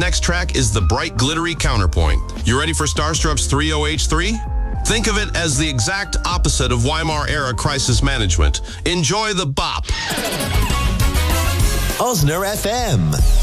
next track is the bright, glittery counterpoint. You ready for Starstrup's 30H3? Think of it as the exact opposite of Weimar-era crisis management. Enjoy the bop. Osner FM.